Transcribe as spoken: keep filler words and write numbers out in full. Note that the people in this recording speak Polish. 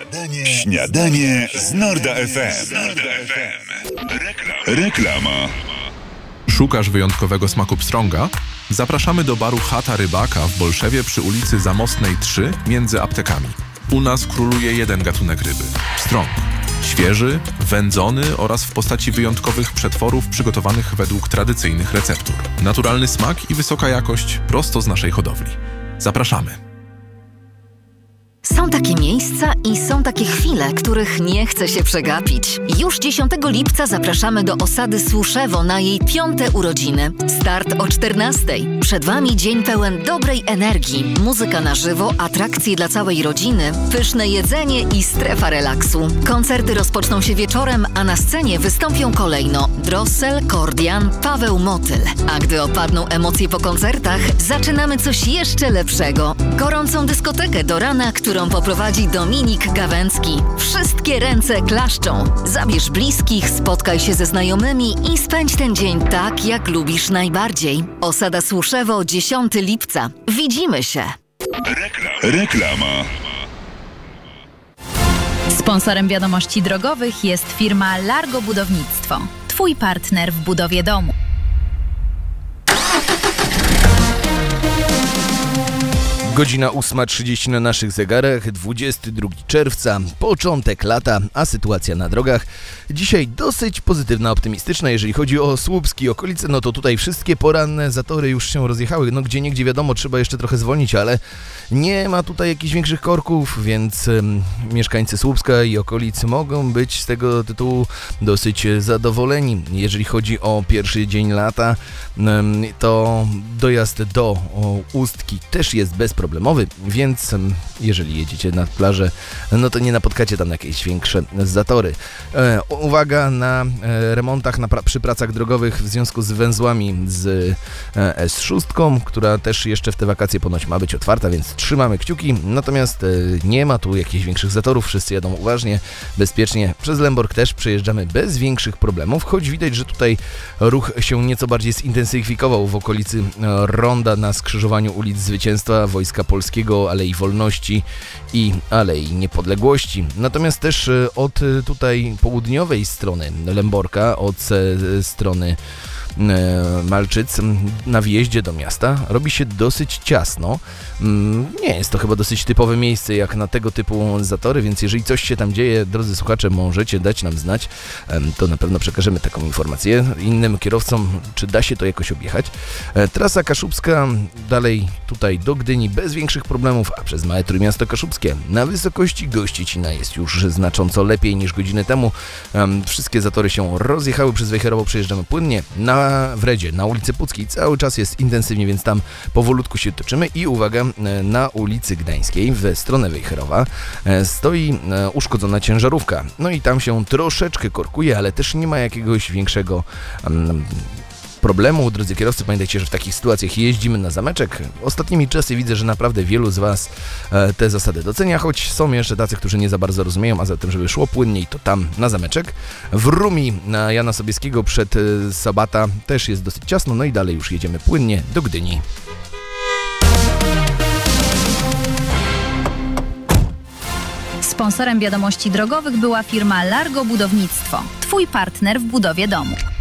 Śniadanie, Śniadanie z Norda F M. Reklam. Reklama. Szukasz wyjątkowego smaku pstrąga? Zapraszamy do baru Chata Rybaka w Bolszewie przy ulicy Zamostnej trzy między aptekami. U nas króluje jeden gatunek ryby – pstrąg. Świeży, wędzony oraz w postaci wyjątkowych przetworów przygotowanych według tradycyjnych receptur. Naturalny smak i wysoka jakość prosto z naszej hodowli. Zapraszamy. Są takie miejsca i są takie chwile, których nie chce się przegapić. Już dziesiątego lipca zapraszamy do osady Słuszewo na jej piąte urodziny. Start o czternastej. Przed Wami dzień pełen dobrej energii, muzyka na żywo, atrakcje dla całej rodziny, pyszne jedzenie i strefa relaksu. Koncerty rozpoczną się wieczorem, a na scenie wystąpią kolejno Drossel, Kordian, Paweł Motyl. A gdy opadną emocje po koncertach, zaczynamy coś jeszcze lepszego. Gorącą dyskotekę do rana, którą poprowadzi Dominik Gawęcki. Wszystkie ręce klaszczą. Zabierz bliskich, spotkaj się ze znajomymi i spędź ten dzień tak, jak lubisz najbardziej. Osada Słuszewo, dziesiątego lipca. Widzimy się. Reklam. Reklama. Sponsorem wiadomości drogowych jest firma Largo Budownictwo. Twój partner w budowie domu. Godzina ósma trzydzieści na naszych zegarach, dwudziestego drugiego czerwca, początek lata, a sytuacja na drogach dzisiaj dosyć pozytywna, optymistyczna. Jeżeli chodzi o Słupsk i okolice, no to tutaj wszystkie poranne zatory już się rozjechały. No gdzie niegdzie wiadomo, trzeba jeszcze trochę zwolnić, ale nie ma tutaj jakichś większych korków, więc um, mieszkańcy Słupska i okolic mogą być z tego tytułu dosyć zadowoleni. Jeżeli chodzi o pierwszy dzień lata, um, to dojazd do o, Ustki też jest bez problemowy, więc jeżeli jedziecie nad plażę, no to nie napotkacie tam jakieś większe zatory. E, uwaga na e, remontach na pra- przy pracach drogowych w związku z węzłami z e, S sześć, która też jeszcze w te wakacje ponoć ma być otwarta, więc trzymamy kciuki. Natomiast e, nie ma tu jakichś większych zatorów, wszyscy jadą uważnie, bezpiecznie. Przez Lęborg też przejeżdżamy bez większych problemów, choć widać, że tutaj ruch się nieco bardziej zintensyfikował w okolicy e, ronda na skrzyżowaniu ulic Zwycięstwa, Wojska Polskiego, Alei Wolności i Alei Niepodległości. Natomiast też od tutaj południowej strony Lęborka, od strony Malczyc na wjeździe do miasta robi się dosyć ciasno. Nie jest to chyba dosyć typowe miejsce jak na tego typu zatory, więc jeżeli coś się tam dzieje, drodzy słuchacze, możecie dać nam znać, to na pewno przekażemy taką informację innym kierowcom, czy da się to jakoś objechać. Trasa kaszubska dalej tutaj do Gdyni bez większych problemów, a przez małe Trójmiasto Kaszubskie na wysokości Gościcina jest już znacząco lepiej niż godzinę temu. Wszystkie zatory się rozjechały, przez Wejherowo przejeżdżamy płynnie. Na Wredzie, na ulicy Puckiej cały czas jest intensywnie, więc tam powolutku się toczymy i uwaga, na ulicy Gdańskiej w stronę Wejherowa stoi uszkodzona ciężarówka. No i tam się troszeczkę korkuje, ale też nie ma jakiegoś większego um, problemu. Drodzy kierowcy, pamiętajcie, że w takich sytuacjach jeździmy na zameczek. Ostatnimi czasy widzę, że naprawdę wielu z Was e, te zasady docenia, choć są jeszcze tacy, którzy nie za bardzo rozumieją, a zatem, żeby szło płynniej, to tam na zameczek. W Rumi na Jana Sobieskiego przed e, Sabata też jest dosyć ciasno, no i dalej już jedziemy płynnie do Gdyni. Sponsorem wiadomości drogowych była firma Largo Budownictwo. Twój partner w budowie domu.